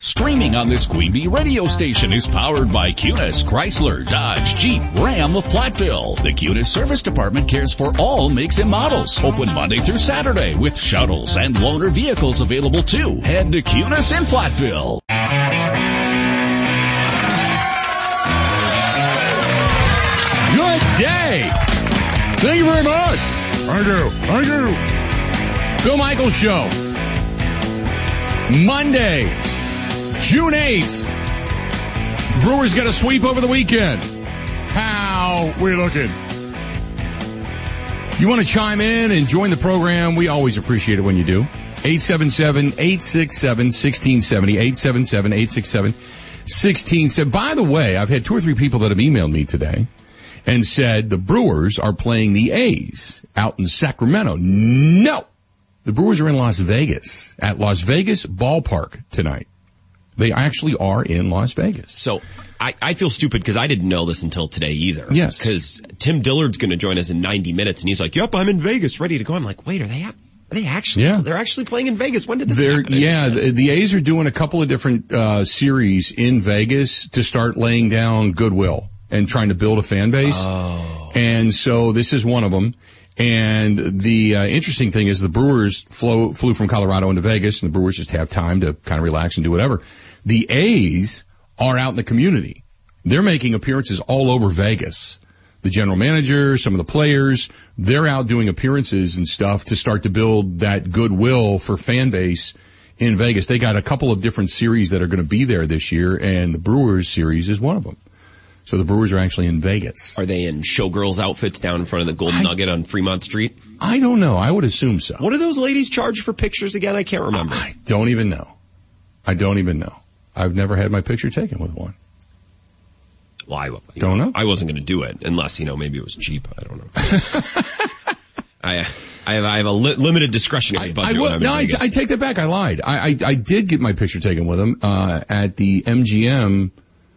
Streaming on this Queen Bee radio station is powered by Cunis, Chrysler, Dodge, Jeep, Ram of Platteville. The Cunis Service Department cares for all makes and models. Open Monday through Saturday with shuttles and loaner vehicles available too. Head to Cunis in Platteville. Good day. Thank you very much. Thank you. Bill Michaels Show. Monday, June 8th. Brewers got a sweep over the weekend. How we looking? You want to chime in and join the program? We always appreciate it when you do. 877-867-1670. 877-867-1670. By the way, I've had 2 or 3 people that have emailed me today and said the Brewers are playing the A's out in Sacramento. No! The Brewers are in Las Vegas, at Las Vegas Ballpark tonight. They actually are in Las Vegas. So I feel stupid because I didn't know this until today either. Yes. Because Tim Dillard's going to join us in 90 minutes, and he's like, yep, I'm in Vegas, ready to go. I'm like, wait, are they actually? Yeah. They're actually playing in Vegas. When did this happen? Yeah, the A's are doing a couple of different series in Vegas to start laying down goodwill and trying to build a fan base. Oh. And so this is one of them. And the interesting thing is the Brewers flew from Colorado into Vegas, and the Brewers just have time to kind of relax and do whatever. The A's are out in the community. They're making appearances all over Vegas. The general manager, some of the players, they're out doing appearances and stuff to start to build that goodwill for fan base in Vegas. They got a couple of different series that are going to be there this year, and the Brewers series is one of them. So the Brewers are actually in Vegas. Are they in showgirls outfits down in front of the Golden Nugget on Fremont Street? I don't know. I would assume so. What do those ladies charge for pictures again? I can't remember. I don't even know. I've never had my picture taken with one. Well, I don't know. I wasn't going to do it unless, maybe it was cheap. I don't know. I have a limited discretionary budget. I take that back. I lied. I did get my picture taken with them, at the MGM.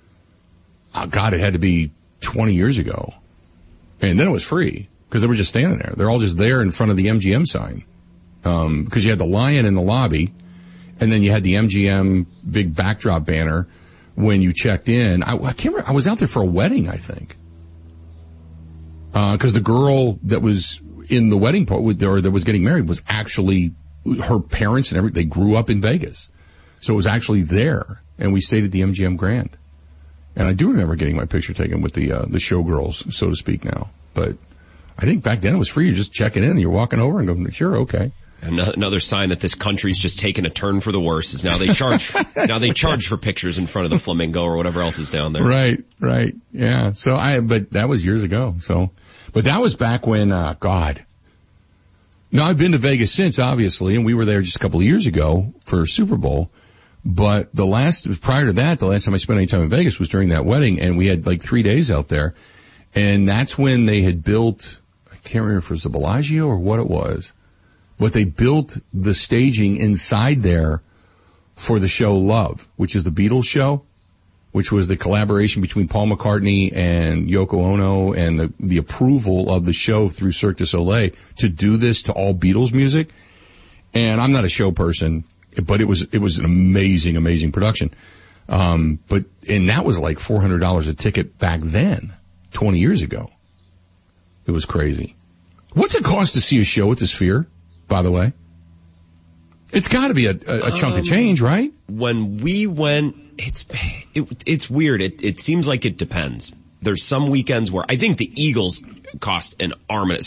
Oh God, it had to be 20 years ago. And then it was free because they were just standing there. They're all just there in front of the MGM sign. Because you had the lion in the lobby, and then you had the MGM big backdrop banner when you checked in. I can't remember. I was out there for a wedding, I think. Because the girl that was in the wedding part, or that was getting married, was actually her parents and everything. They grew up in Vegas, so it was actually there, and we stayed at the MGM Grand. And I do remember getting my picture taken with the showgirls, so to speak now. But I think back then it was free. You're just checking in, and you're walking over and going, sure, okay. Another sign that this country's just taken a turn for the worse is now they charge for pictures in front of the Flamingo or whatever else is down there. Right. Yeah. But that was years ago. But that was back when, God. Now I've been to Vegas since, obviously, and we were there just a couple of years ago for Super Bowl. But prior to that, the last time I spent any time in Vegas was during that wedding, and we had like 3 days out there. And that's when they had built, I can't remember if it was the Bellagio or what it was, but they built the staging inside there for the show Love, which is the Beatles show, which was the collaboration between Paul McCartney and Yoko Ono, and the approval of the show through Cirque du Soleil to do this to all Beatles music. And I'm not a show person, but it was an amazing production. And that was like $400 a ticket back then, 20 years ago. It was crazy. What's it cost to see a show at the Sphere, by the way? It's got to be a chunk of change, right? When we went, it's weird. It seems like it depends. There's some weekends where I think the Eagles costed an arm and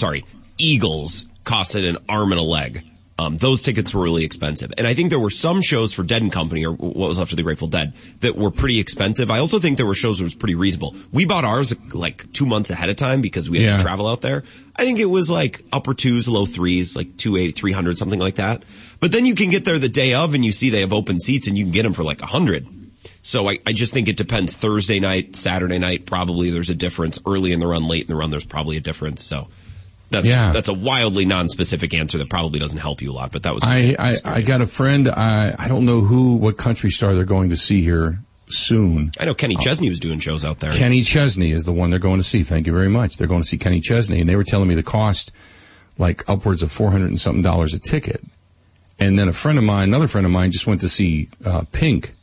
a leg. Those tickets were really expensive. And I think there were some shows for Dead & Company, or what was left of the Grateful Dead, that were pretty expensive. I also think there were shows that was pretty reasonable. We bought ours like 2 months ahead of time because we had to travel out there. I think it was like upper 2s, low 3s, like 280, 300, something like that. But then you can get there the day of and you see they have open seats and you can get them for like 100. So I just think it depends. Thursday night, Saturday night, probably there's a difference. Early in the run, late in the run, there's probably a difference. So that's a wildly non-specific answer that probably doesn't help you a lot, but that was I got a friend, I don't know what country star they're going to see here soon. I know Kenny Chesney was doing shows out there. Kenny Chesney is the one they're going to see. Thank you very much. They're going to see Kenny Chesney, and they were telling me the cost like upwards of $400 and something a ticket. And then another friend of mine just went to see Pink